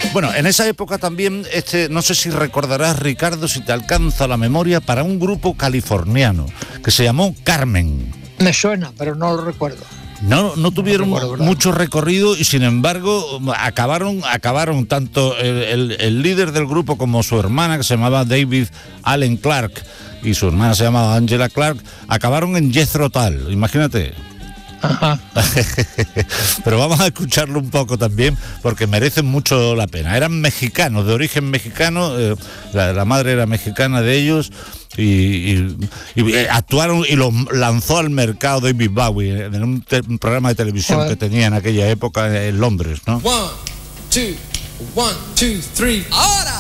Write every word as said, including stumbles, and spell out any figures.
Bueno, en esa época también, este, no sé si recordarás, Ricardo, si te alcanza la memoria, para un grupo californiano que se llamó Carmen. Me suena, pero no lo recuerdo. No, no tuvieron No recuerdo, mucho recorrido y sin embargo acabaron, acabaron tanto el, el, el líder del grupo como su hermana, que se llamaba David Allen Clark, y su hermana se llamaba Angela Clark, acabaron en Jethro Tull, imagínate. Ajá. Pero vamos a escucharlo un poco también porque merecen mucho la pena. Eran mexicanos, de origen mexicano, eh, la, la madre era mexicana de ellos y, y, y actuaron y los lanzó al mercado David Bowie en un, te, un programa de televisión que tenía en aquella época en Londres, ¿no? One, two, one, two, three, ahora.